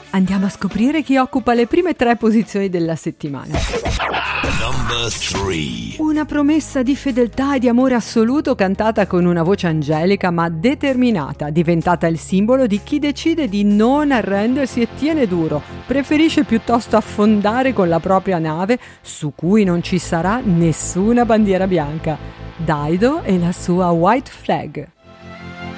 Andiamo a scoprire chi occupa le prime 3 posizioni della settimana. Number 3. Una promessa di fedeltà e di amore assoluto cantata con una voce angelica ma determinata, diventata il simbolo di chi decide di non arrendersi e tiene duro, preferisce piuttosto affondare con la propria nave su cui non ci sarà nessuna bandiera bianca. Dido e la sua White Flag.